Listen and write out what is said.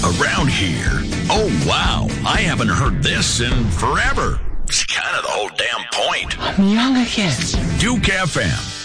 around here. Oh, wow, I haven't heard this in forever. It's kind of the whole damn point. I'm young again. Duke FM.